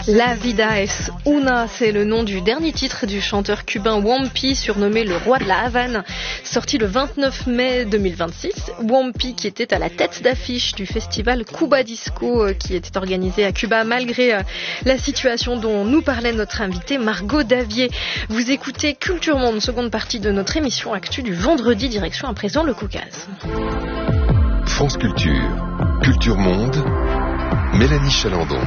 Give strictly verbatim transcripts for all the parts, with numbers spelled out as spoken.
La vida es una, c'est le nom du dernier titre du chanteur cubain Wampi, surnommé le roi de la Havane, sorti le vingt-neuf mai deux mille vingt-six. Wampi qui était à la tête d'affiche du festival Cuba Disco qui était organisé à Cuba malgré la situation dont nous parlait notre invitée Margot Davier. Vous écoutez Culture Monde, seconde partie de notre émission Actu du vendredi, direction à présent le Caucase. France Culture, Culture Monde, Mélanie Chalandon.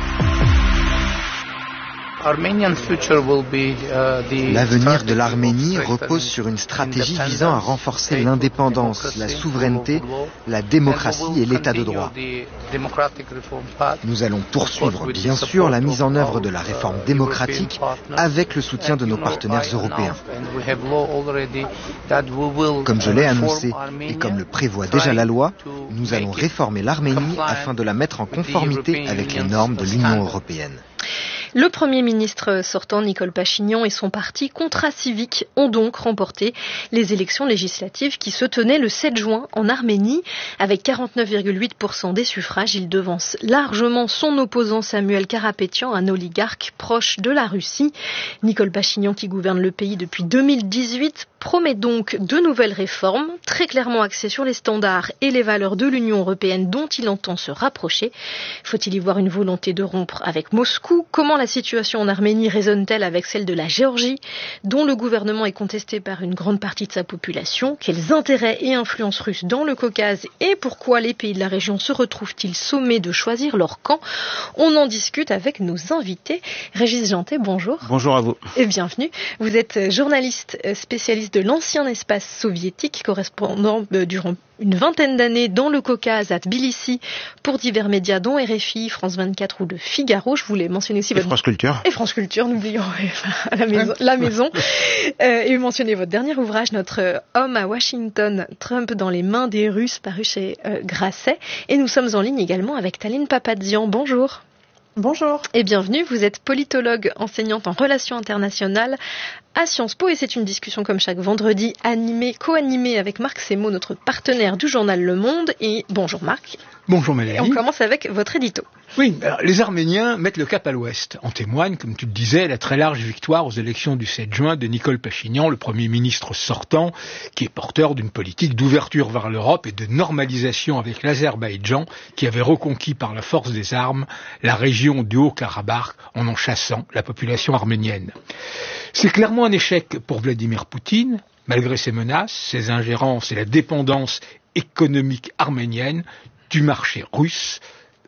L'avenir de l'Arménie repose sur une stratégie visant à renforcer l'indépendance, la souveraineté, la démocratie et l'état de droit. Nous allons poursuivre, bien sûr, la mise en œuvre de la réforme démocratique avec le soutien de nos partenaires européens. Comme je l'ai annoncé et comme le prévoit déjà la loi, nous allons réformer l'Arménie afin de la mettre en conformité avec les normes de l'Union européenne. Le Premier ministre sortant, Nicole Pachinian, et son parti Contrat Civique ont donc remporté les élections législatives qui se tenaient le sept juin en Arménie. Avec quarante-neuf virgule huit pour cent des suffrages, il devance largement son opposant Samuel Karapetyan, un oligarque proche de la Russie. Nicole Pachinian, qui gouverne le pays depuis deux mille dix-huit, promet donc de nouvelles réformes, très clairement axées sur les standards et les valeurs de l'Union européenne dont il entend se rapprocher. Faut-il y voir une volonté de rompre avec Moscou ? Comment la situation en Arménie résonne-t-elle avec celle de la Géorgie, dont le gouvernement est contesté par une grande partie de sa population ? Quels intérêts et influences russes dans le Caucase et pourquoi les pays de la région se retrouvent-ils sommés de choisir leur camp ? On en discute avec nos invités. Régis Janté, bonjour. Bonjour à vous. Et bienvenue. Vous êtes journaliste spécialiste de l'ancien espace soviétique, correspondant durant une vingtaine d'années dans le Caucase, à Tbilissi, pour divers médias dont R F I, France vingt-quatre ou le Figaro. Je voulais mentionner aussi et votre... France Culture. Et France Culture, n'oublions à la maison. La maison. Euh, et mentionner votre dernier ouvrage, Notre homme à Washington, Trump dans les mains des Russes, paru chez euh, Grasset. Et nous sommes en ligne également avec Taline Papazian. Bonjour. Bonjour. Et bienvenue, vous êtes politologue, enseignante en relations internationales à Sciences Po et c'est une discussion comme chaque vendredi animée, co-animée avec Marc Semo, notre partenaire du journal Le Monde. Et bonjour Marc. Bonjour Mélanie. Et on commence avec votre édito. Oui, alors, les Arméniens mettent le cap à l'ouest. En témoigne, comme tu le disais, la très large victoire aux élections du sept juin de Nicole Pachinian, le Premier ministre sortant, qui est porteur d'une politique d'ouverture vers l'Europe et de normalisation avec l'Azerbaïdjan, qui avait reconquis par la force des armes la région du Haut-Karabakh en en chassant la population arménienne. C'est clairement un échec pour Vladimir Poutine, malgré ses menaces, ses ingérences et la dépendance économique arménienne du marché russe.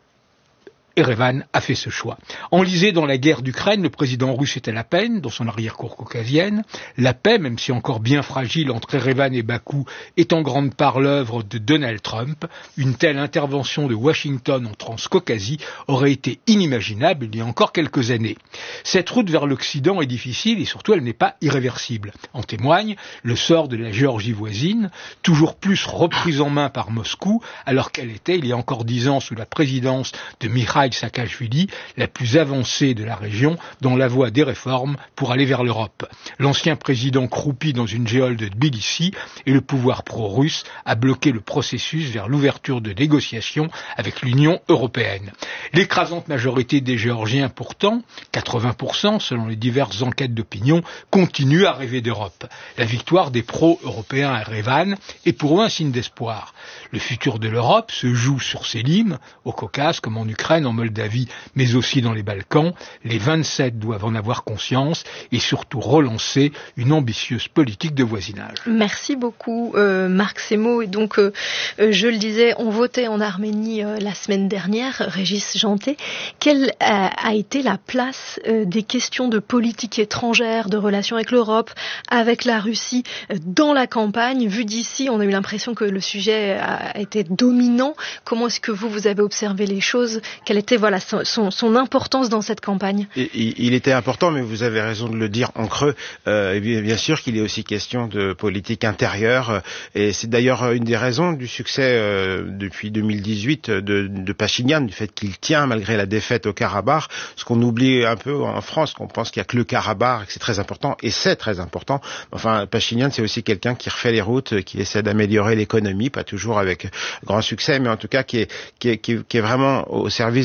Erevan a fait ce choix. Enlisé dans la guerre d'Ukraine, le président russe est à la peine, dans son arrière-cour caucasienne. La paix, même si encore bien fragile entre Erevan et Bakou, est en grande part l'œuvre de Donald Trump. Une telle intervention de Washington en Transcaucasie aurait été inimaginable il y a encore quelques années. Cette route vers l'Occident est difficile et surtout elle n'est pas irréversible. En témoigne le sort de la Géorgie voisine, toujours plus reprise en main par Moscou, alors qu'elle était, il y a encore dix ans, sous la présidence de Mikhail Saakashvili, la plus avancée de la région, dans la voie des réformes pour aller vers l'Europe. L'ancien président croupit dans une géole de Tbilissi et le pouvoir pro-russe a bloqué le processus vers l'ouverture de négociations avec l'Union européenne. L'écrasante majorité des Géorgiens, pourtant, quatre-vingts pour cent selon les diverses enquêtes d'opinion, continue à rêver d'Europe. La victoire des pro-européens à Erevan est pour eux un signe d'espoir. Le futur de l'Europe se joue sur ses limes, au Caucase comme en Ukraine, en Moldavie, mais aussi dans les Balkans. Les vingt-sept doivent en avoir conscience et surtout relancer une ambitieuse politique de voisinage. Merci beaucoup euh, Marc Semo. Et donc, euh, euh, je le disais, on votait en Arménie euh, la semaine dernière, Régis Janté. Quelle a, a été la place euh, des questions de politique étrangère, de relations avec l'Europe, avec la Russie, euh, dans la campagne ? Vu d'ici, on a eu l'impression que le sujet a, a été dominant. Comment est-ce que vous, vous avez observé les choses ? Quelle était voilà son, son, son importance dans cette campagne? Et, il, il était important, mais vous avez raison de le dire en creux. Euh, et bien, bien sûr qu'il est aussi question de politique intérieure, et c'est d'ailleurs une des raisons du succès euh, depuis deux mille dix-huit de, de Pachinian, du fait qu'il tient malgré la défaite au Karabakh. Ce qu'on oublie un peu en France, qu'on pense qu'il y a que le Karabakh, que c'est très important, et c'est très important. Enfin, Pachinian, c'est aussi quelqu'un qui refait les routes, qui essaie d'améliorer l'économie, pas toujours avec grand succès, mais en tout cas qui est, qui est, qui est, qui est vraiment au service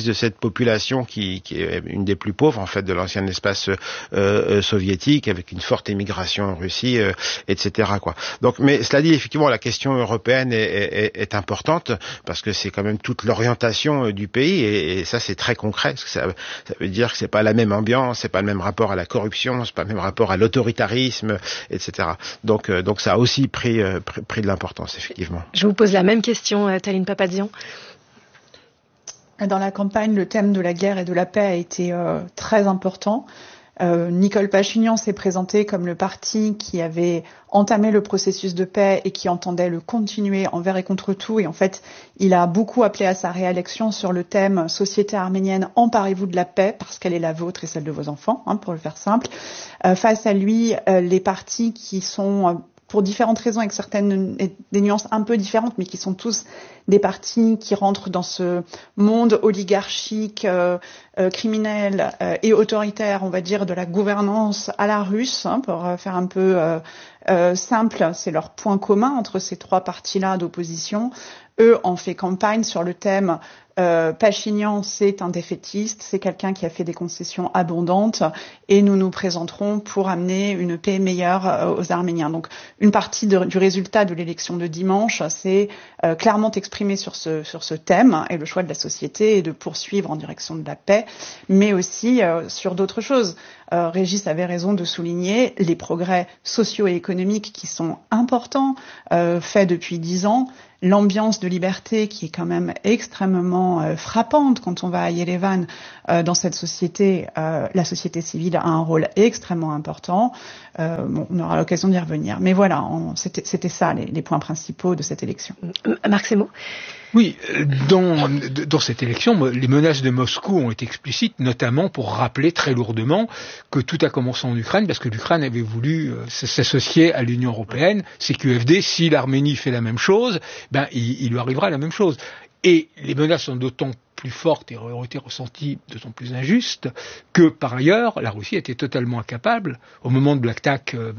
crise de cette population qui, qui est une des plus pauvres en fait de l'ancien espace euh, euh, soviétique, avec une forte émigration en Russie, euh, et cetera quoi. Donc, mais cela dit, effectivement, la question européenne est, est, est importante parce que c'est quand même toute l'orientation du pays et, et ça c'est très concret. Parce que ça, ça veut dire que c'est pas la même ambiance, c'est pas le même rapport à la corruption, c'est pas le même rapport à l'autoritarisme, et cetera. Donc, euh, donc ça a aussi pris, euh, pris, pris de l'importance, effectivement. Je vous pose la même question, euh, Taline Papazian. Dans la campagne, le thème de la guerre et de la paix a été euh, très important. Euh, Nicole Pachinian s'est présenté comme le parti qui avait entamé le processus de paix et qui entendait le continuer envers et contre tout. Et en fait, il a beaucoup appelé à sa réélection sur le thème « Société arménienne, emparez-vous de la paix » parce qu'elle est la vôtre et celle de vos enfants, hein, pour le faire simple. Euh, face à lui, euh, les partis qui sont... Euh, pour différentes raisons, avec certaines des nuances un peu différentes, mais qui sont tous des partis qui rentrent dans ce monde oligarchique, euh, euh, criminel euh, et autoritaire, on va dire, de la gouvernance à la russe, hein, pour faire un peu euh, euh, simple. C'est leur point commun entre ces trois partis-là d'opposition. Eux ont fait campagne sur le thème euh, Pachinian, c'est un défaitiste, c'est quelqu'un qui a fait des concessions abondantes et nous nous présenterons pour amener une paix meilleure euh, aux Arméniens. Donc une partie de, du résultat de l'élection de dimanche, c'est euh, clairement exprimé sur ce, sur ce thème et le choix de la société est de poursuivre en direction de la paix, mais aussi euh, sur d'autres choses. Euh, Régis avait raison de souligner les progrès sociaux et économiques qui sont importants, euh, faits depuis dix ans. L'ambiance de liberté qui est quand même extrêmement euh, frappante quand on va à Yerevan. Euh, dans cette société, euh, la société civile a un rôle extrêmement important. Euh, bon, on aura l'occasion d'y revenir. Mais voilà, on, c'était, c'était ça les, les points principaux de cette élection. Marc Semo. Oui, dans, dans cette élection, les menaces de Moscou ont été explicites, notamment pour rappeler très lourdement que tout a commencé en Ukraine, parce que l'Ukraine avait voulu euh, s'associer à l'Union européenne. C Q F D, si l'Arménie fait la même chose, ben il, il lui arrivera la même chose. Et les menaces sont d'autant plus fortes et ont été ressenties d'autant plus injustes que, par ailleurs, la Russie était totalement incapable, au moment de l'attaque euh,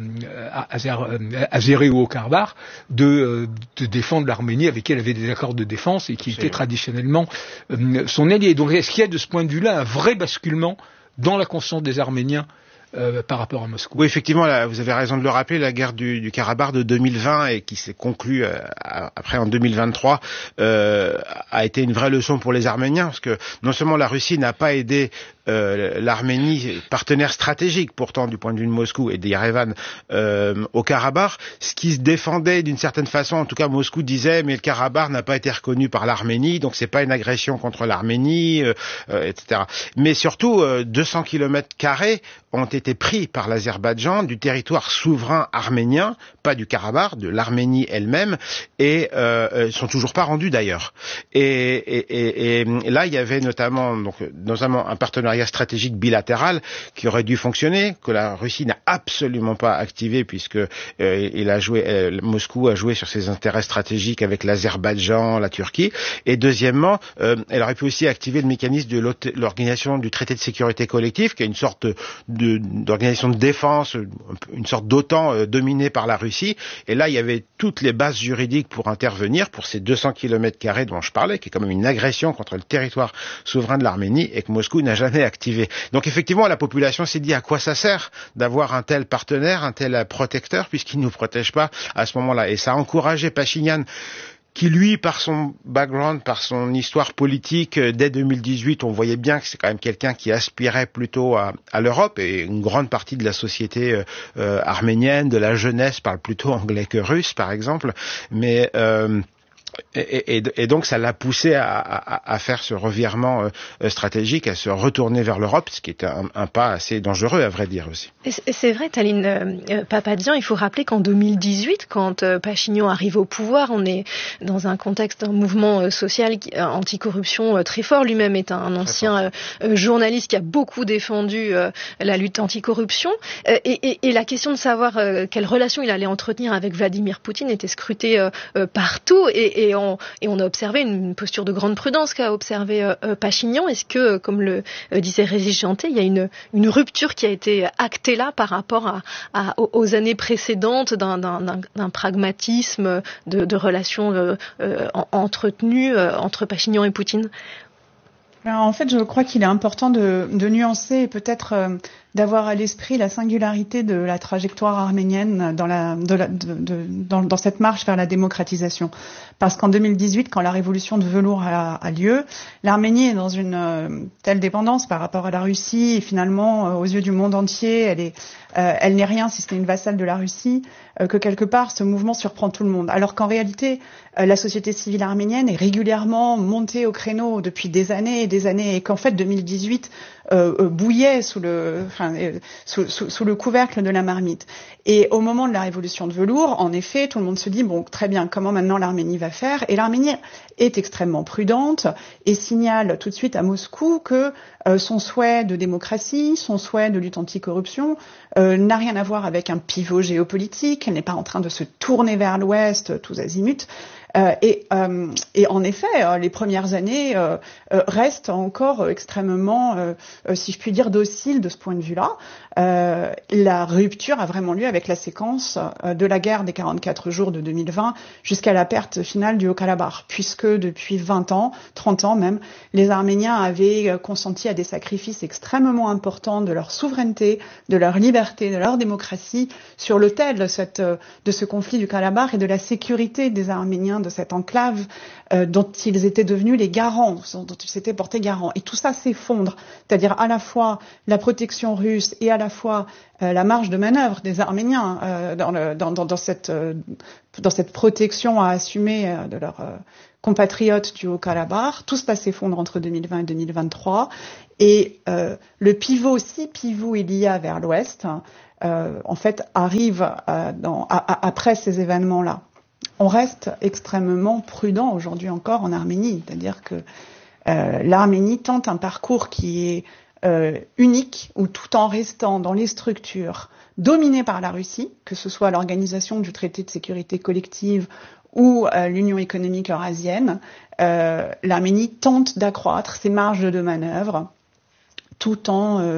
azérie ou au Karabakh, de, euh, de défendre l'Arménie avec qui elle avait des accords de défense et qui était traditionnellement euh, son allié. Donc est-ce qu'il y a de ce point de vue-là un vrai basculement dans la conscience des Arméniens Euh, par rapport à Moscou? Oui, effectivement, là, vous avez raison de le rappeler, la guerre du, du Karabakh de deux mille vingt et qui s'est conclue euh, après en deux mille vingt-trois euh, a été une vraie leçon pour les Arméniens, parce que non seulement la Russie n'a pas aidé euh, l'Arménie, partenaire stratégique pourtant du point de vue de Moscou et d'Yerevan euh, au Karabakh, ce qui se défendait d'une certaine façon, en tout cas Moscou disait, mais le Karabakh n'a pas été reconnu par l'Arménie, donc c'est pas une agression contre l'Arménie, euh, euh, et cetera. Mais surtout, euh, deux cents kilomètres carrés ont été pris par l'Azerbaïdjan du territoire souverain arménien, pas du Karabakh, de l'Arménie elle-même, et euh, sont toujours pas rendus d'ailleurs. Et, et, et, et là, il y avait notamment, donc, notamment un partenariat stratégique bilatéral qui aurait dû fonctionner, que la Russie n'a absolument pas activé, puisque euh, il a joué, euh, Moscou a joué sur ses intérêts stratégiques avec l'Azerbaïdjan, la Turquie. Et deuxièmement, euh, elle aurait pu aussi activer le mécanisme de l'organisation du traité de sécurité collective, qui est une sorte de d'organisation de défense, une sorte d'OTAN euh, dominée par la Russie. Et là, il y avait toutes les bases juridiques pour intervenir pour ces deux cents kilomètres carrés dont je parlais, qui est quand même une agression contre le territoire souverain de l'Arménie et que Moscou n'a jamais activé. Donc effectivement, la population s'est dit à quoi ça sert d'avoir un tel partenaire, un tel protecteur, puisqu'il ne nous protège pas à ce moment-là. Et ça a encouragé Pachinian, qui lui, par son background, par son histoire politique, dès deux mille dix-huit, on voyait bien que c'est quand même quelqu'un qui aspirait plutôt à, à l'Europe, et une grande partie de la société euh, arménienne, de la jeunesse, parle plutôt anglais que russe, par exemple, mais... Euh, Et, et, et donc ça l'a poussé à, à, à faire ce revirement euh, stratégique, à se retourner vers l'Europe, ce qui est un, un pas assez dangereux à vrai dire aussi. C'est vrai, Taline euh, Papazian, il faut rappeler qu'en deux mille dix-huit, quand euh, Pachinian arrive au pouvoir, on est dans un contexte d'un mouvement euh, social qui, euh, anticorruption euh, très fort. Lui-même est un, un ancien euh, journaliste qui a beaucoup défendu euh, la lutte anticorruption. Euh, et, et, et la question de savoir euh, quelle relation il allait entretenir avec Vladimir Poutine était scrutée euh, euh, partout. Et, et Et on, et on a observé une posture de grande prudence qu'a observé euh, Pachinian. Est-ce que, comme le euh, disait Régis Janté, il y a une, une rupture qui a été actée là par rapport à, à, aux années précédentes d'un, d'un, d'un pragmatisme de, de relations euh, euh, entretenues euh, entre Pachinian et Poutine? En fait, je crois qu'il est important de, de nuancer et peut-être euh, d'avoir à l'esprit la singularité de la trajectoire arménienne dans, la, de la, de, de, dans, dans cette marche vers la démocratisation. Parce qu'en deux mille dix-huit, quand la révolution de velours a, a lieu, l'Arménie est dans une euh, telle dépendance par rapport à la Russie et finalement, euh, aux yeux du monde entier, elle est, euh, elle n'est rien si ce n'est une vassale de la Russie, euh, que quelque part ce mouvement surprend tout le monde. Alors qu'en réalité, euh, la société civile arménienne est régulièrement montée au créneau depuis des années et des années et qu'en fait deux mille dix-huit euh, euh, bouillait sous le, enfin, euh, sous, sous, sous le couvercle de la marmite. Et au moment de la révolution de velours, en effet, tout le monde se dit bon, très bien, comment maintenant l'Arménie va faire? Et l'Arménie est extrêmement prudente et signale tout de suite à Moscou que euh, son souhait de démocratie, son souhait de lutte anticorruption euh, n'a rien à voir avec un pivot géopolitique. Elle n'est pas en train de se tourner vers l'Ouest tous azimuts. Euh, et, euh, et en effet, euh, les premières années euh, euh, restent encore extrêmement, euh, euh, si je puis dire, dociles de ce point de vue-là. Euh, la rupture a vraiment lieu avec la séquence euh, de la guerre des quarante-quatre jours de deux mille vingt jusqu'à la perte finale du Haut-Karabakh, puisque depuis vingt ans, trente ans même, les Arméniens avaient euh, consenti à des sacrifices extrêmement importants de leur souveraineté, de leur liberté, de leur démocratie sur l'autel de, cette, euh, de ce conflit du Karabakh et de la sécurité des Arméniens de cette enclave euh, dont ils étaient devenus les garants, dont ils s'étaient portés garants. Et tout ça s'effondre, c'est-à-dire à la fois la protection russe et à la fois euh, la marge de manœuvre des Arméniens euh, dans, le, dans, dans, dans, cette, euh, dans cette protection à assumer euh, de leurs euh, compatriotes du Haut-Karabakh. Tout cela s'effondre entre deux mille vingt et deux mille vingt-trois. Et euh, le pivot, si pivot il y a vers l'Ouest, euh, en fait, arrive euh, dans, à, à, après ces événements-là. On reste extrêmement prudent aujourd'hui encore en Arménie, c'est-à-dire que euh, l'Arménie tente un parcours qui est euh, unique, où tout en restant dans les structures dominées par la Russie, que ce soit l'organisation du traité de sécurité collective ou euh, l'Union économique eurasienne, euh, l'Arménie tente d'accroître ses marges de manœuvre tout en euh,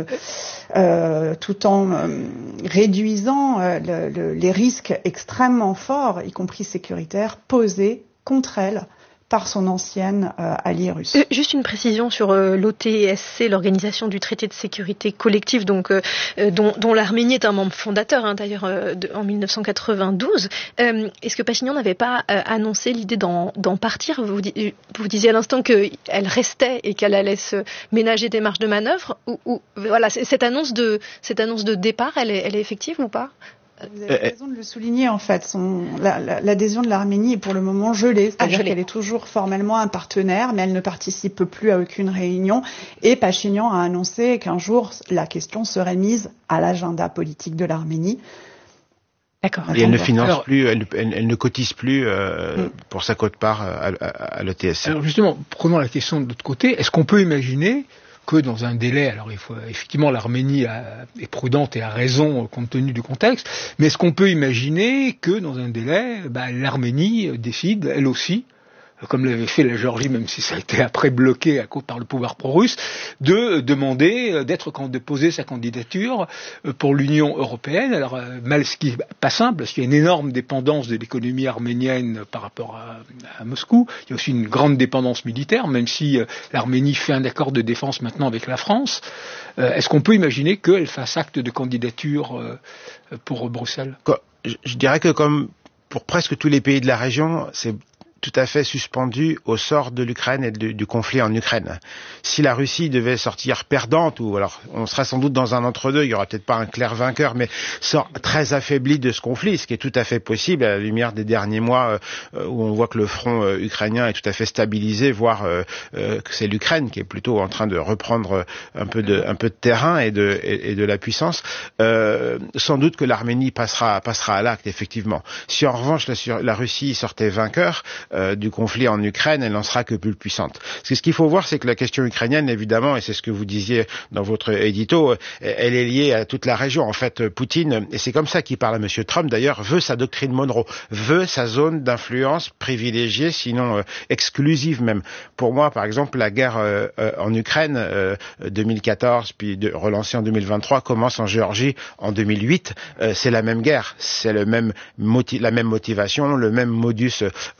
euh, tout en euh, réduisant euh, le, le, les risques extrêmement forts, y compris sécuritaires, posés contre elle par son ancienne euh, alliée russe. Euh, juste une précision sur euh, l'O T S C, l'Organisation du traité de sécurité collective, donc euh, dont, dont l'Arménie est un membre fondateur, hein, d'ailleurs euh, de, en mille neuf cent quatre-vingt-douze. Euh, est-ce que Pachinian n'avait pas euh, annoncé l'idée d'en, d'en partir? Vous, vous disiez à l'instant qu'elle restait et qu'elle allait se ménager des marges de manœuvre. Ou, ou, voilà, cette annonce de cette annonce de départ, elle est, elle est effective ou pas? Vous avez raison de le souligner, en fait. Son, la, la, l'adhésion de l'Arménie est pour le moment gelée, c'est-à-dire ah, gelée. qu'elle est toujours formellement un partenaire, mais elle ne participe plus à aucune réunion. Et Pachinian a annoncé qu'un jour, la question serait mise à l'agenda politique de l'Arménie. D'accord. Et elle ne finance alors, plus, elle, elle, elle ne cotise plus euh, mm. pour sa quote-part à, à, à l'O T S C. Alors justement, prenons la question de l'autre côté. Est-ce qu'on peut imaginer que dans un délai, alors il faut effectivement l'Arménie a, est prudente et a raison compte tenu du contexte, mais est-ce qu'on peut imaginer que dans un délai, bah, l'Arménie décide elle aussi, comme l'avait fait la Géorgie, même si ça a été après bloqué à cause par le pouvoir pro-russe, de demander d'être de poser sa candidature pour l'Union européenne. Alors mal, ce qui est pas simple, parce qu'il y a une énorme dépendance de l'économie arménienne par rapport à, à Moscou. Il y a aussi une grande dépendance militaire, même si l'Arménie fait un accord de défense maintenant avec la France. Est-ce qu'on peut imaginer qu'elle fasse acte de candidature pour Bruxelles? Je dirais que comme pour presque tous les pays de la région, c'est tout à fait suspendu au sort de l'Ukraine et du, du conflit en Ukraine. Si la Russie devait sortir perdante, ou alors on serait sans doute dans un entre-deux, il y aura peut-être pas un clair vainqueur, mais sort très affaibli de ce conflit, ce qui est tout à fait possible à la lumière des derniers mois euh, où on voit que le front euh, ukrainien est tout à fait stabilisé, voire euh, euh, que c'est l'Ukraine qui est plutôt en train de reprendre un peu de, un peu de terrain et de, et, et de la puissance. Euh, sans doute que l'Arménie passera, passera à l'acte, effectivement. Si en revanche la, la Russie sortait vainqueur Euh, du conflit en Ukraine, elle n'en sera que plus puissante. Parce que ce qu'il faut voir, c'est que la question ukrainienne, évidemment, et c'est ce que vous disiez dans votre édito, elle est liée à toute la région. En fait, Poutine, et c'est comme ça qu'il parle à M. Trump d'ailleurs, veut sa doctrine Monroe, veut sa zone d'influence privilégiée, sinon euh, exclusive même. Pour moi, par exemple, la guerre euh, euh, en Ukraine, euh, deux mille quatorze, puis de, relancée en deux mille vingt-trois, commence en Géorgie en deux mille huit. Euh, c'est la même guerre, c'est le même moti- la même motivation, le même modus euh,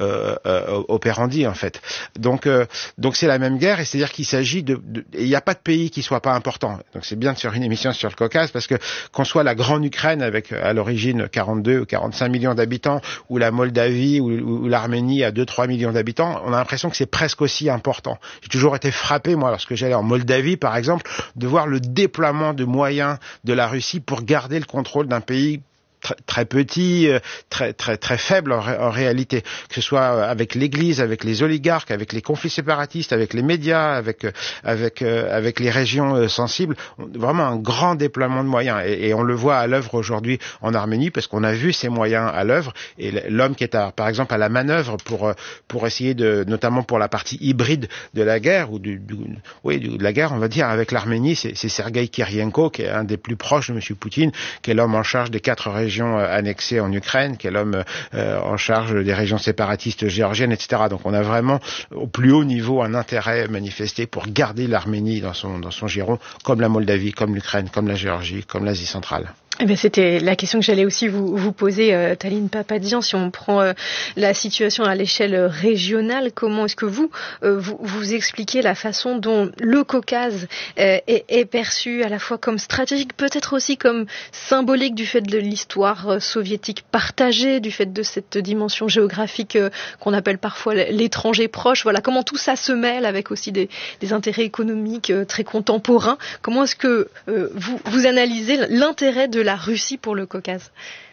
euh, opérandi en fait. Donc euh, donc c'est la même guerre, et c'est-à-dire qu'il s'agit de, de il n'y a pas de pays qui soit pas important. Donc c'est bien de faire une émission sur le Caucase, parce que qu'on soit la grande Ukraine avec à l'origine quarante-deux ou quarante-cinq millions d'habitants, ou la Moldavie ou, ou l'Arménie à deux trois millions d'habitants, on a l'impression que c'est presque aussi important. J'ai toujours été frappé, moi, lorsque j'allais en Moldavie par exemple, de voir le déploiement de moyens de la Russie pour garder le contrôle d'un pays Très, très petit, très très très faible en, ré, en réalité, que ce soit avec l'Église, avec les oligarques, avec les conflits séparatistes, avec les médias, avec avec euh, avec les régions euh, sensibles, vraiment un grand déploiement de moyens, et, et on le voit à l'œuvre aujourd'hui en Arménie, parce qu'on a vu ces moyens à l'œuvre, et l'homme qui est à, par exemple à la manœuvre pour pour essayer de, notamment pour la partie hybride de la guerre, ou du, du oui du, de la guerre, on va dire, avec l'Arménie, c'est, c'est Sergueï Kirienko, qui est un des plus proches de M. Poutine, qui est l'homme en charge des quatre régions annexées en Ukraine, qui est l'homme euh, en charge des régions séparatistes géorgiennes, et cetera. Donc on a vraiment au plus haut niveau un intérêt manifesté pour garder l'Arménie dans son dans son giron, comme la Moldavie, comme l'Ukraine, comme la Géorgie, comme l'Asie centrale. Eh bien, c'était la question que j'allais aussi vous, vous poser, euh, Taline Papadian. Si on prend euh, la situation à l'échelle régionale, comment est-ce que vous, euh, vous vous expliquez la façon dont le Caucase euh, est, est perçu à la fois comme stratégique, peut-être aussi comme symbolique du fait de l'histoire euh, soviétique partagée, du fait de cette dimension géographique euh, qu'on appelle parfois l'étranger proche. Voilà, comment tout ça se mêle avec aussi des, des intérêts économiques euh, très contemporains. Comment est-ce que euh, vous, vous analysez l'intérêt de la Russie pour le Caucase?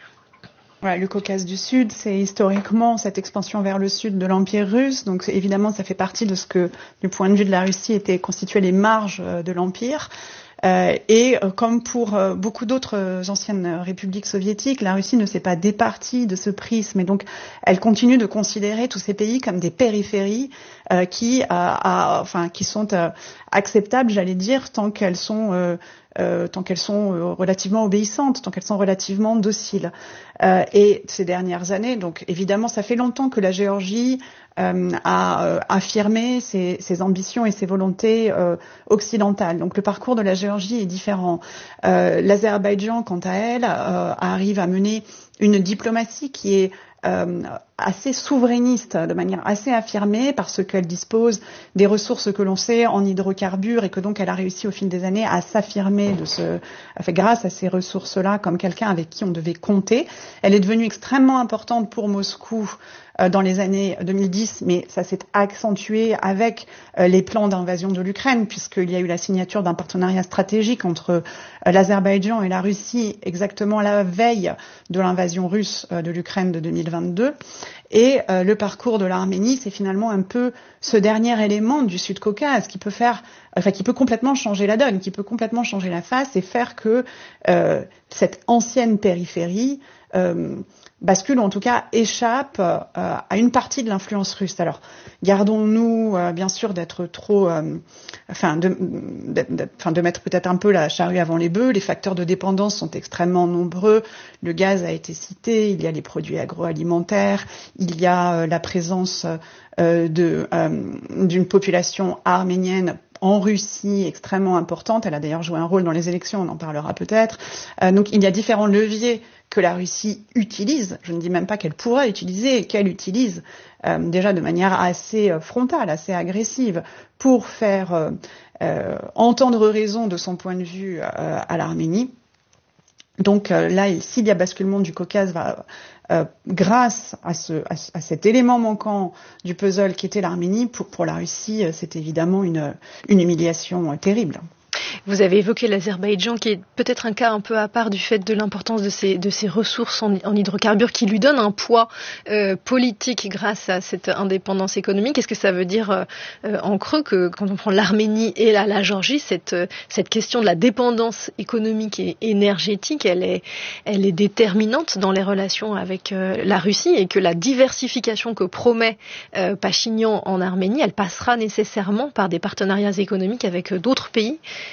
Voilà, le Caucase du Sud, c'est historiquement cette expansion vers le sud de l'Empire russe. Donc évidemment, ça fait partie de ce que, du point de vue de la Russie, étaient constituées les marges de l'Empire. Euh, et euh, comme pour euh, beaucoup d'autres euh, anciennes républiques soviétiques, la Russie ne s'est pas départie de ce prisme, et donc elle continue de considérer tous ces pays comme des périphéries euh, qui, a, a, enfin, qui sont euh, acceptables, j'allais dire, tant qu'elles sont euh, Euh, tant qu'elles sont euh, relativement obéissantes, tant qu'elles sont relativement dociles. Euh, et ces dernières années, donc évidemment, ça fait longtemps que la Géorgie euh, a euh, affirmé ses, ses ambitions et ses volontés euh, occidentales. Donc le parcours de la Géorgie est différent. Euh, L'Azerbaïdjan, quant à elle, euh, arrive à mener une diplomatie qui est Euh, assez souverainiste, de manière assez affirmée, parce qu'elle dispose des ressources que l'on sait en hydrocarbures, et que donc elle a réussi au fil des années à s'affirmer de ce, enfin, grâce à ces ressources-là, comme quelqu'un avec qui on devait compter. Elle est devenue extrêmement importante pour Moscou euh, dans les années deux mille dix, mais ça s'est accentué avec euh, les plans d'invasion de l'Ukraine, puisqu'il y a eu la signature d'un partenariat stratégique entre euh, l'Azerbaïdjan et la Russie, exactement la veille de l'invasion russe euh, de l'Ukraine de deux mille vingt-deux. Et euh, le parcours de l'Arménie, c'est finalement un peu ce dernier élément du Sud-Caucase qui peut faire, enfin qui peut complètement changer la donne, qui peut complètement changer la face et faire que euh, cette ancienne périphérie euh, bascule, ou en tout cas échappe euh, à une partie de l'influence russe. Alors, gardons-nous euh, bien sûr d'être trop, euh, enfin, de, de, de, enfin, de mettre peut-être un peu la charrue avant les bœufs. Les facteurs de dépendance sont extrêmement nombreux. Le gaz a été cité, il y a les produits agroalimentaires, il y a euh, la présence euh, de, euh, d'une population arménienne en Russie extrêmement importante. Elle a d'ailleurs joué un rôle dans les élections, on en parlera peut-être. Euh, donc il y a différents leviers que la Russie utilise, je ne dis même pas qu'elle pourrait utiliser, qu'elle utilise euh, déjà de manière assez euh, frontale, assez agressive, pour faire euh, euh, entendre raison de son point de vue euh, à l'Arménie. Donc euh, là, s'il y a basculement du Caucase, va, euh, grâce à, ce, à, à cet élément manquant du puzzle qui était l'Arménie, pour, pour la Russie, c'est évidemment une, une humiliation euh, terrible. Vous avez évoqué l'Azerbaïdjan, qui est peut-être un cas un peu à part du fait de l'importance de ses, de ses ressources en, en hydrocarbures, qui lui donne un poids euh, politique grâce à cette indépendance économique. Est-ce que ça veut dire euh, en creux que quand on prend l'Arménie et la, la Géorgie, cette, cette question de la dépendance économique et énergétique, elle est, elle est déterminante dans les relations avec euh, la Russie, et que la diversification que promet euh, Pachinian en Arménie, elle passera nécessairement par des partenariats économiques avec euh, d'autres pays?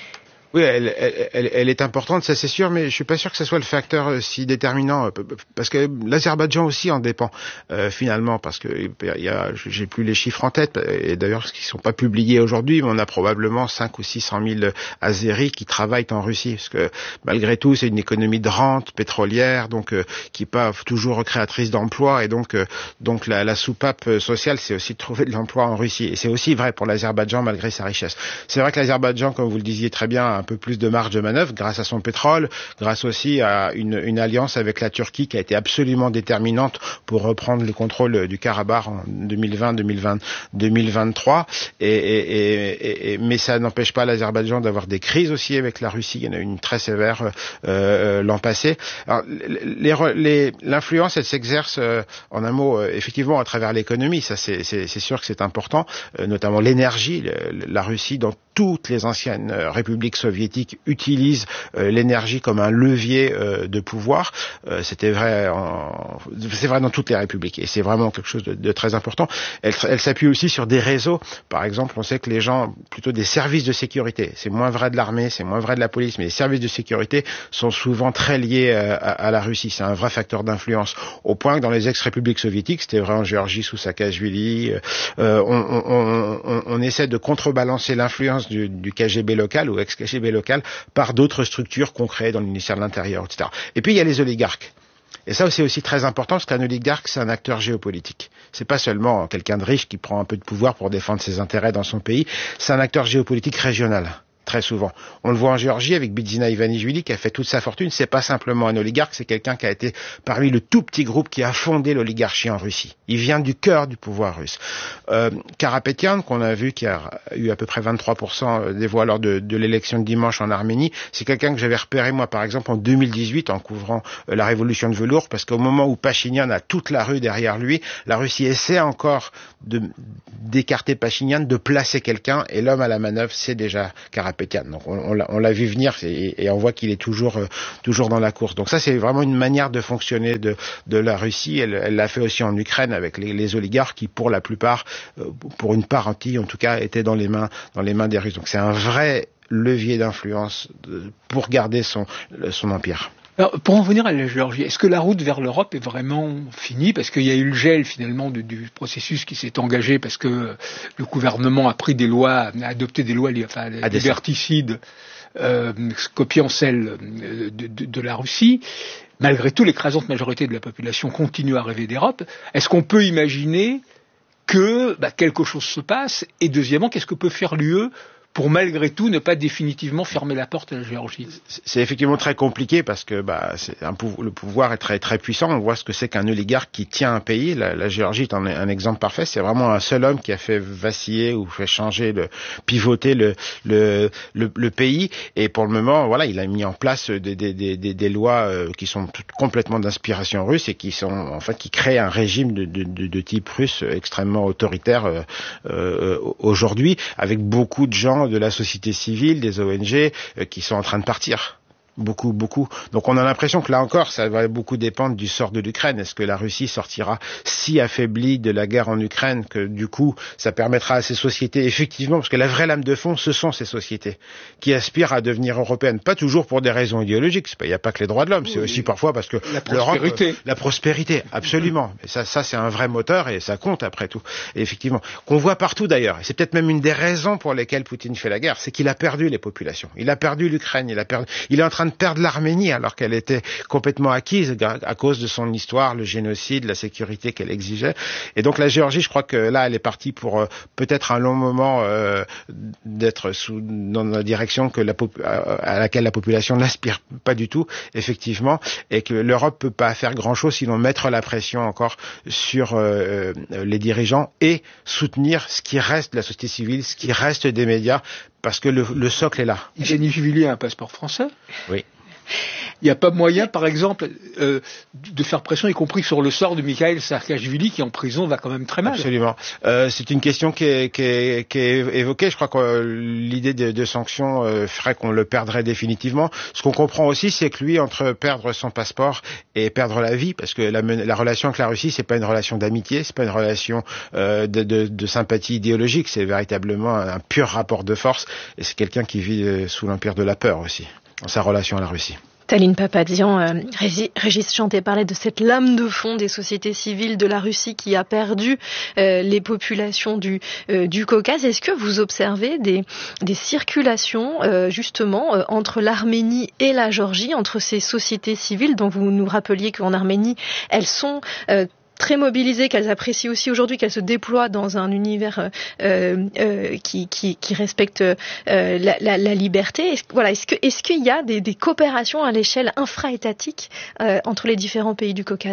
Oui, elle, elle, elle est importante, ça c'est sûr, mais je suis pas sûr que ce soit le facteur si déterminant, parce que l'Azerbaïdjan aussi en dépend euh, finalement, parce que il y a, j'ai plus les chiffres en tête, et d'ailleurs qui sont pas publiés aujourd'hui, mais on a probablement cinq ou six cent mille Azéris qui travaillent en Russie, parce que malgré tout c'est une économie de rente pétrolière, donc euh, qui est pas toujours créatrice d'emplois, et donc euh, donc la, la soupape sociale c'est aussi de trouver de l'emploi en Russie, et c'est aussi vrai pour l'Azerbaïdjan malgré sa richesse. C'est vrai que l'Azerbaïdjan, comme vous le disiez très bien, un peu plus de marge de manœuvre grâce à son pétrole, grâce aussi à une, une alliance avec la Turquie qui a été absolument déterminante pour reprendre le contrôle du Karabakh en deux mille vingt, deux mille vingt, deux mille vingt-trois. Et, et, et, et, mais ça n'empêche pas l'Azerbaïdjan d'avoir des crises aussi avec la Russie. Il y en a eu une très sévère euh, l'an passé. Alors, les, les, l'influence, elle s'exerce euh, en un mot, euh, effectivement, à travers l'économie. Ça, c'est, c'est, c'est sûr que c'est important, euh, notamment l'énergie. Le, la Russie, dans toutes les anciennes euh, républiques soviétiques, utilise euh, l'énergie comme un levier euh, de pouvoir. Euh, c'était vrai, en... c'est vrai dans toutes les républiques, et c'est vraiment quelque chose de, de très important. Elle, elle s'appuie aussi sur des réseaux. Par exemple, on sait que les gens, plutôt des services de sécurité, c'est moins vrai de l'armée, c'est moins vrai de la police, mais les services de sécurité sont souvent très liés à, à, à la Russie. C'est un vrai facteur d'influence. Au point que dans les ex-républiques soviétiques, c'était vrai en Géorgie sous Saakashvili, euh, on, on, on, on essaie de contrebalancer l'influence du, du K G B local ou ex-K G B local par d'autres structures qu'on crée dans le ministère de l'Intérieur, et cetera. Et puis il y a les oligarques. Et ça c'est aussi très important, parce qu'un oligarque, c'est un acteur géopolitique. C'est pas seulement quelqu'un de riche qui prend un peu de pouvoir pour défendre ses intérêts dans son pays, c'est un acteur géopolitique régional. Très souvent. On le voit en Géorgie avec Bidzina Ivanishvili qui a fait toute sa fortune. C'est pas simplement un oligarque, c'est quelqu'un qui a été parmi le tout petit groupe qui a fondé l'oligarchie en Russie. Il vient du cœur du pouvoir russe. Euh, Karapetyan, qu'on a vu qui a eu à peu près vingt-trois pour cent des voix lors de, de l'élection de dimanche en Arménie, c'est quelqu'un que j'avais repéré moi par exemple en deux mille dix-huit en couvrant euh, la révolution de velours, parce qu'au moment où Pachinian a toute la rue derrière lui, la Russie essaie encore de, d'écarter Pachinian, de placer quelqu'un, et l'homme à la manœuvre, c'est déjà Karapetyan. Donc on, on, l'a, on l'a vu venir, et, et on voit qu'il est toujours euh, toujours dans la course. Donc ça c'est vraiment une manière de fonctionner de, de la Russie. Elle, elle l'a fait aussi en Ukraine avec les, les oligarques qui, pour la plupart, euh, pour une part entière en tout cas, étaient dans les mains dans les mains des Russes. Donc c'est un vrai levier d'influence de, pour garder son son empire. Alors, pour en venir à la Géorgie, est-ce que la route vers l'Europe est vraiment finie? Parce qu'il y a eu le gel finalement du, du processus qui s'est engagé, parce que le gouvernement a pris des lois, a adopté des lois, enfin, liberticides, euh, copiant celles de, de, de la Russie. Malgré tout, l'écrasante majorité de la population continue à rêver d'Europe. Est-ce qu'on peut imaginer que bah, quelque chose se passe? Et deuxièmement, qu'est-ce que peut faire l'U E pour malgré tout ne pas définitivement fermer la porte à la Géorgie? C'est effectivement très compliqué, parce que bah, c'est un pou- le pouvoir est très très puissant. On voit ce que c'est qu'un oligarque qui tient un pays. La, la Géorgie est un, un exemple parfait. C'est vraiment un seul homme qui a fait vaciller ou fait changer, le, pivoter le, le, le, le pays. Et pour le moment, voilà, il a mis en place des, des, des, des, des lois euh, qui sont toutes complètement d'inspiration russe, et qui sont en fait qui créent un régime de, de, de, de type russe extrêmement autoritaire euh, euh, aujourd'hui, avec beaucoup de gens de la société civile, des O N G, euh, qui sont en train de partir. Beaucoup, beaucoup. Donc on a l'impression que là encore, ça va beaucoup dépendre du sort de l'Ukraine. Est-ce que la Russie sortira si affaiblie de la guerre en Ukraine que du coup, ça permettra à ces sociétés, effectivement, parce que la vraie lame de fond, ce sont ces sociétés qui aspirent à devenir européennes. Pas toujours pour des raisons idéologiques. Il n'y a pas que les droits de l'homme. C'est aussi parfois parce que la prospérité. L'Europe, la prospérité, absolument. Et ça, ça c'est un vrai moteur, et ça compte après tout. Et effectivement, qu'on voit partout d'ailleurs. Et c'est peut-être même une des raisons pour lesquelles Poutine fait la guerre, c'est qu'il a perdu les populations. Il a perdu l'Ukraine. Il a perdu. Il est en train de perdre l'Arménie alors qu'elle était complètement acquise à cause de son histoire, le génocide, la sécurité qu'elle exigeait. Et donc la Géorgie, je crois que là, elle est partie pour euh, peut-être un long moment euh, d'être sous, dans la direction que la, à laquelle la population n'aspire pas du tout, effectivement, et que l'Europe peut pas faire grand-chose sinon mettre la pression encore sur euh, les dirigeants et soutenir ce qui reste de la société civile, ce qui reste des médias, parce que le, le socle est là. Ivanishvili a un passeport français? Oui. Il n'y a pas moyen, par exemple, euh, de faire pression, y compris sur le sort de Mikhail Saakashvili, qui en prison va quand même très mal. Absolument. Euh, c'est une question qui est, qui est, qui est évoquée. Je crois que euh, l'idée de, de sanctions euh, ferait qu'on le perdrait définitivement. Ce qu'on comprend aussi, c'est que lui, entre perdre son passeport et perdre la vie, parce que la, la relation avec la Russie, c'est pas une relation d'amitié, c'est pas une relation euh, de, de, de sympathie idéologique, c'est véritablement un pur rapport de force. Et c'est quelqu'un qui vit euh, sous l'empire de la peur aussi, dans sa relation à la Russie. Taline Papadian, euh, Régis Chanté parlait de cette lame de fond des sociétés civiles de la Russie qui a perdu euh, les populations du, euh, du Caucase. Est-ce que vous observez des, des circulations euh, justement euh, entre l'Arménie et la Géorgie, entre ces sociétés civiles dont vous nous rappeliez qu'en Arménie, elles sont euh, très mobilisées, qu'elles apprécient aussi aujourd'hui, qu'elles se déploient dans un univers euh, euh, qui, qui, qui respecte euh, la, la, la liberté. Est-ce, voilà, est-ce, que, est-ce qu'il y a des, des coopérations à l'échelle infra-étatique euh, entre les différents pays du Caucase ?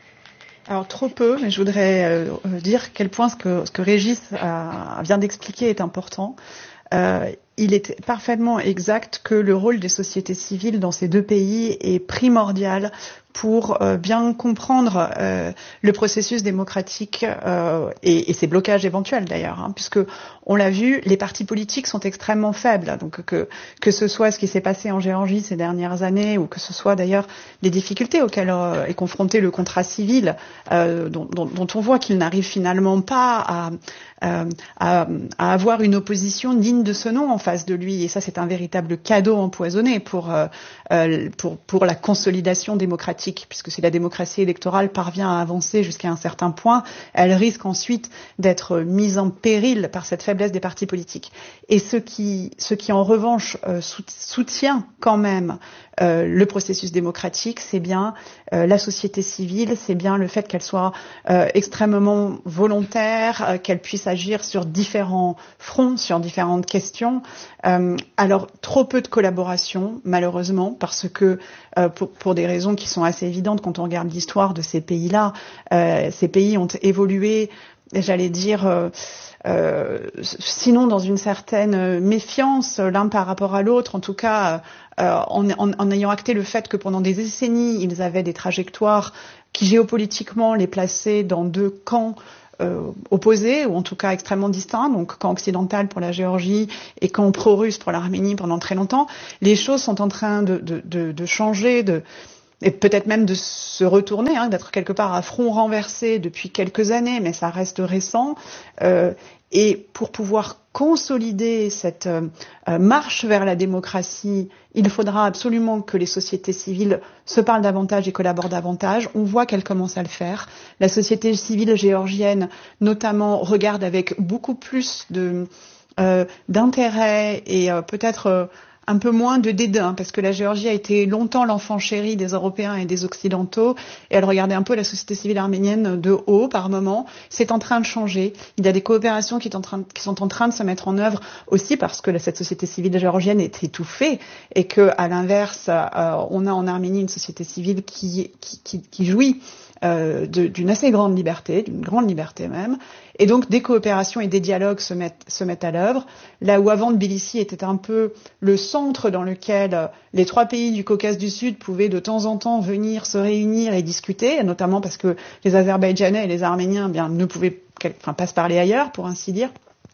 Alors trop peu, mais je voudrais euh, dire quel point ce que, ce que Régis a, vient d'expliquer est important. Euh, il est parfaitement exact que le rôle des sociétés civiles dans ces deux pays est primordial pour euh, bien comprendre euh, le processus démocratique euh, et, et ses blocages éventuels d'ailleurs, hein, puisque on l'a vu, les partis politiques sont extrêmement faibles. Donc que que ce soit ce qui s'est passé en Géorgie ces dernières années, ou que ce soit d'ailleurs les difficultés auxquelles euh, est confronté le contrat civil, euh, dont, dont, dont on voit qu'il n'arrive finalement pas à, euh, à, à avoir une opposition digne de ce nom en face de lui. Et ça, c'est un véritable cadeau empoisonné pour euh, pour pour la consolidation démocratique, puisque si la démocratie électorale parvient à avancer jusqu'à un certain point, elle risque ensuite d'être mise en péril par cette faiblesse des partis politiques. Et ce qui, ce qui en revanche euh, soutient quand même euh, le processus démocratique, c'est bien euh, la société civile, c'est bien le fait qu'elle soit euh, extrêmement volontaire, euh, qu'elle puisse agir sur différents fronts, sur différentes questions. Euh, alors trop peu de collaboration, malheureusement, parce que euh, pour, pour des raisons qui sont assez évidentes quand on regarde l'histoire de ces pays-là, euh, ces pays ont évolué, j'allais dire, euh, euh, sinon dans une certaine méfiance l'un par rapport à l'autre, en tout cas euh, en, en, en ayant acté le fait que pendant des décennies, ils avaient des trajectoires qui géopolitiquement les plaçaient dans deux camps Euh, opposés, ou en tout cas extrêmement distincts, donc camp occidental pour la Géorgie et camp pro-russe pour l'Arménie pendant très longtemps. Les choses sont en train de, de, de, de changer, de, et peut-être même de se retourner, hein, d'être quelque part à front renversé depuis quelques années, mais ça reste récent. Euh, et pour pouvoir consolider cette euh, marche vers la démocratie, il faudra absolument que les sociétés civiles se parlent davantage et collaborent davantage. On voit qu'elles commencent à le faire. La société civile géorgienne, notamment, regarde avec beaucoup plus de, euh, d'intérêt et euh, peut-être euh, un peu moins de dédain, parce que la Géorgie a été longtemps l'enfant chéri des Européens et des Occidentaux, et elle regardait un peu la société civile arménienne de haut par moment. C'est en train de changer. Il y a des coopérations qui, est en train de, qui sont en train de se mettre en œuvre aussi parce que cette société civile géorgienne est étouffée, et que, à l'inverse, euh, on a en Arménie une société civile qui, qui, qui, qui jouit Euh, de, d'une assez grande liberté, d'une grande liberté même, et donc des coopérations et des dialogues se mettent, se mettent à l'œuvre. Là où avant Tbilissi était un peu le centre dans lequel euh, les trois pays du Caucase du Sud pouvaient de temps en temps venir se réunir et discuter, notamment parce que les Azerbaïdjanais et les Arméniens, bien, ne pouvaient enfin, pas se parler ailleurs, pour ainsi dire.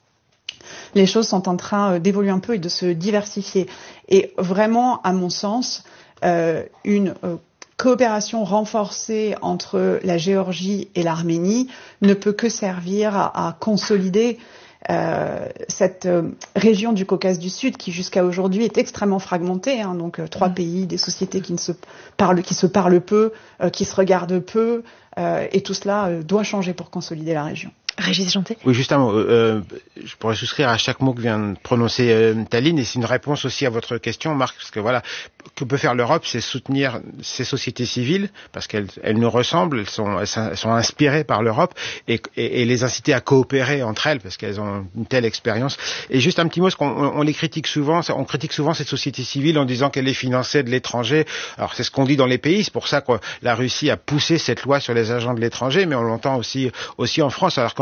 Les choses sont en train euh, d'évoluer un peu et de se diversifier. Et vraiment, à mon sens, euh, une euh, coopération renforcée entre la Géorgie et l'Arménie ne peut que servir à, à consolider euh, cette euh, région du Caucase du Sud qui jusqu'à aujourd'hui est extrêmement fragmentée, hein, donc euh, trois mmh. pays, des sociétés qui ne se parlent, qui se parlent peu, euh, qui se regardent peu, euh, et tout cela euh, doit changer pour consolider la région. Régis Chanté. Oui, juste un mot. Euh, je pourrais souscrire à chaque mot que vient de prononcer euh, Taline, et c'est une réponse aussi à votre question, Marc, parce que voilà, que peut faire l'Europe, c'est soutenir ces sociétés civiles, parce qu'elles elles nous ressemblent, elles sont, elles sont inspirées par l'Europe, et, et, et les inciter à coopérer entre elles, parce qu'elles ont une telle expérience. Et juste un petit mot, parce qu'on on les critique souvent, on critique souvent cette société civile en disant qu'elle est financée de l'étranger. Alors c'est ce qu'on dit dans les pays, c'est pour ça que la Russie a poussé cette loi sur les agents de l'étranger, mais on l'entend aussi, aussi en France, alors qu'en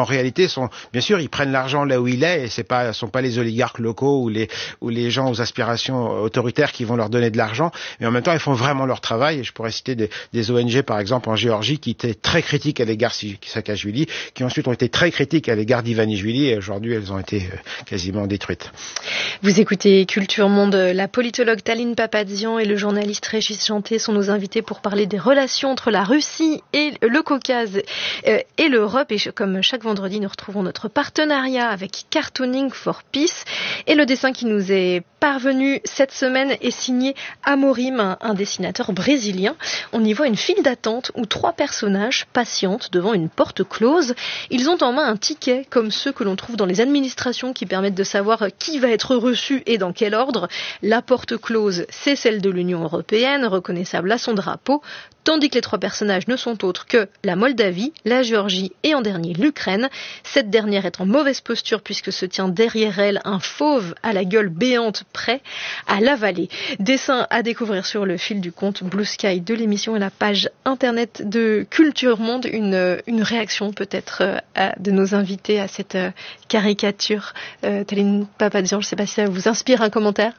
réalité sont, bien sûr, ils prennent l'argent là où il est, et c'est pas, sont pas les oligarques locaux ou les, ou les gens aux aspirations autoritaires qui vont leur donner de l'argent, mais en même temps, ils font vraiment leur travail. Et je pourrais citer des, des O N G, par exemple, en Géorgie, qui étaient très critiques à l'égard de Saakashvili, qui ensuite ont été très critiques à l'égard d'Ivanishvili, et aujourd'hui, elles ont été quasiment détruites. Vous écoutez Culture Monde. La politologue Taline Papazian et le journaliste Régis Janté sont nos invités pour parler des relations entre la Russie et le Caucase et l'Europe. Et comme chaque vendredi, nous retrouvons notre partenariat avec Cartooning for Peace. Et le dessin qui nous est parvenu cette semaine est signé Amorim, un dessinateur brésilien. On y voit une file d'attente où trois personnages patientent devant une porte close. Ils ont en main un ticket comme ceux que l'on trouve dans les administrations qui permettent de savoir qui va être reçu et dans quel ordre. La porte close, c'est celle de l'Union européenne, reconnaissable à son drapeau, tandis que les trois personnages ne sont autres que la Moldavie, la Géorgie et en dernier l'Ukraine. Cette dernière est en mauvaise posture puisque se tient derrière elle un fauve à la gueule béante prêt à l'avaler. Dessin à découvrir sur le fil du compte Blue Sky de l'émission et la page internet de Culture Monde. Une, une réaction peut-être euh, de nos invités à cette euh, caricature. Euh, Taline Papazian, je ne sais pas si ça vous inspire un commentaire.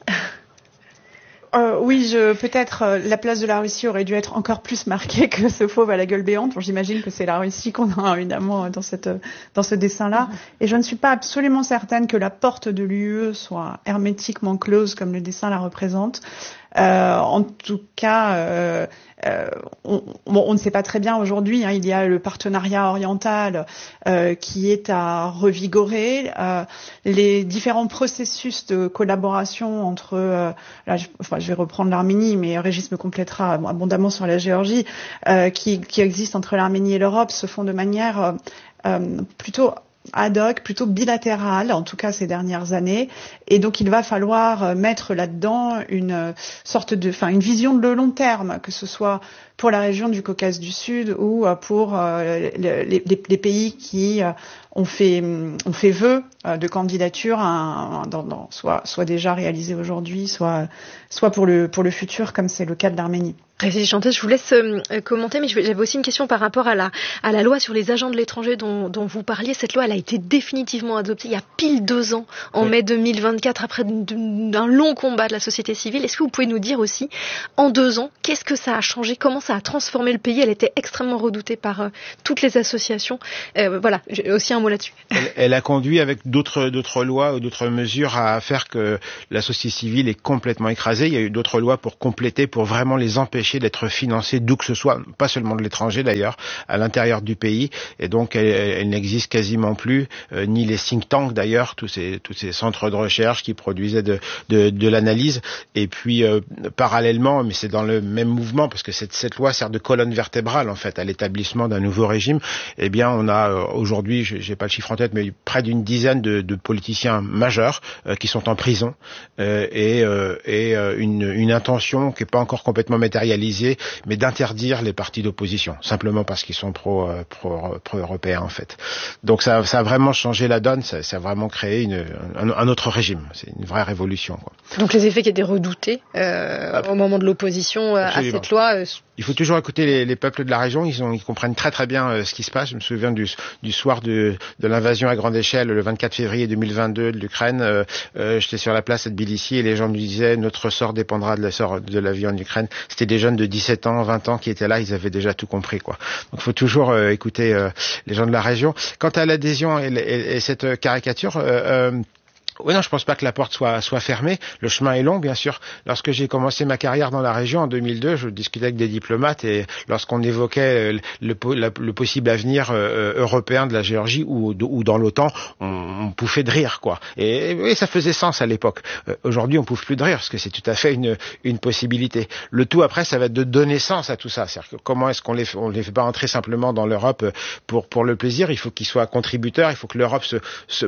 Euh, oui, je, peut-être euh, la place de la Russie aurait dû être encore plus marquée que ce fauve à la gueule béante. Bon, j'imagine que c'est la Russie qu'on a évidemment dans cette dans ce dessin-là. Et je ne suis pas absolument certaine que la porte de l'U E soit hermétiquement close comme le dessin la représente. Euh, en tout cas, euh, euh, on, bon, on ne sait pas très bien aujourd'hui. Hein, il y a le partenariat oriental euh, qui est à revigorer. Euh, les différents processus de collaboration entre, euh, là, je, enfin, je vais reprendre l'Arménie, mais Régis me complétera abondamment sur la Géorgie, euh, qui, qui existent entre l'Arménie et l'Europe, se font de manière euh, euh, plutôt ad hoc, plutôt bilatérale, en tout cas ces dernières années, et donc il va falloir mettre là-dedans une sorte de, enfin une vision de long terme, que ce soit pour la région du Caucase du Sud ou pour euh, les, les, les pays qui euh, ont fait ont fait vœu euh, de candidature, à, dans, dans, soit soit déjà réalisé aujourd'hui, soit soit pour le pour le futur, comme c'est le cas de l'Arménie. Régis Janté, je vous laisse euh, commenter, mais j'avais aussi une question par rapport à la, à la loi sur les agents de l'étranger dont, dont vous parliez. Cette loi, elle a été définitivement adoptée il y a pile deux ans, en oui. mai deux mille vingt-quatre, après d'un long combat de la société civile. Est-ce que vous pouvez nous dire aussi, en deux ans, qu'est-ce que ça a changé? Comment ça a transformé le pays? Elle était extrêmement redoutée par euh, toutes les associations. Euh, voilà, j'ai aussi un mot là-dessus. Elle, elle a conduit avec d'autres, d'autres lois ou d'autres mesures à faire que la société civile est complètement écrasée. Il y a eu d'autres lois pour compléter, pour vraiment les empêcher d'être financés d'où que ce soit, pas seulement de l'étranger d'ailleurs, à l'intérieur du pays, et donc elle, elle n'existe quasiment plus, euh, ni les think tanks d'ailleurs, tous ces tous ces centres de recherche qui produisaient de de, de l'analyse, et puis euh, parallèlement, mais c'est dans le même mouvement, parce que cette cette loi sert de colonne vertébrale en fait à l'établissement d'un nouveau régime. Eh bien, on a euh, aujourd'hui, j'ai pas le chiffre en tête, mais près d'une dizaine de, de politiciens majeurs euh, qui sont en prison, euh, et euh, et euh, une une intention qui est pas encore complètement matérialisée, mais d'interdire les partis d'opposition, simplement parce qu'ils sont pro, euh, pro, pro-européens en fait. Donc ça, ça a vraiment changé la donne, ça, ça a vraiment créé une, un, un autre régime. C'est une vraie révolution, quoi. Donc les effets qui étaient redoutés euh, ah, au moment de l'opposition euh, à cette loi. Euh, Il faut toujours écouter les, les peuples de la région, ils, ont, ils comprennent très très bien euh, ce qui se passe. Je me souviens du, du soir de, de l'invasion à grande échelle, le vingt-quatre février deux mille vingt-deux de l'Ukraine. Euh, euh, j'étais sur la place à Tbilissi et les gens me disaient notre sort dépendra de la sort de la vie en Ukraine. C'était des jeunes de dix-sept ans, vingt ans qui étaient là, ils avaient déjà tout compris, quoi. Donc il faut toujours euh, écouter euh, les gens de la région. Quant à l'adhésion et, et, et cette caricature, euh, euh, oui, non, je pense pas que la porte soit soit fermée. Le chemin est long, bien sûr. Lorsque j'ai commencé ma carrière dans la région en deux mille deux, je discutais avec des diplomates et lorsqu'on évoquait le, le, le possible avenir euh, européen de la Géorgie ou, ou dans l'OTAN, on, on pouffait de rire, quoi. Et, et ça faisait sens à l'époque. Euh, aujourd'hui, on pouffe plus de rire parce que c'est tout à fait une une possibilité. Le tout après, ça va être de donner sens à tout ça. C'est-à-dire que comment est-ce qu'on les on les fait pas entrer simplement dans l'Europe pour pour le plaisir. Il faut qu'ils soient contributeurs. Il faut que l'Europe se se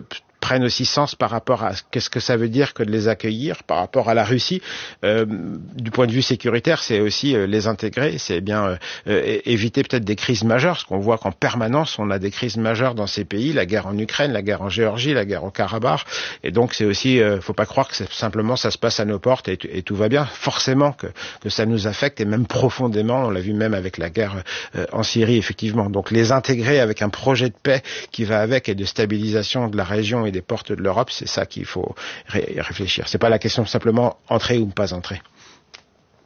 prennent aussi sens par rapport à qu'est-ce que ça veut dire que de les accueillir par rapport à la Russie. Euh, du point de vue sécuritaire, c'est aussi euh, les intégrer, c'est bien euh, euh, éviter peut-être des crises majeures, parce qu'on voit qu'en permanence on a des crises majeures dans ces pays, la guerre en Ukraine, la guerre en Géorgie, la guerre au Karabakh, et donc c'est aussi, euh, faut pas croire que c'est simplement ça se passe à nos portes et, et tout va bien. Forcément que, que ça nous affecte, et même profondément, on l'a vu même avec la guerre euh, en Syrie, effectivement. Donc les intégrer avec un projet de paix qui va avec et de stabilisation de la région et des portes de l'Europe, c'est ça qu'il faut ré- réfléchir. C'est pas la question simplement entrer ou ne pas entrer.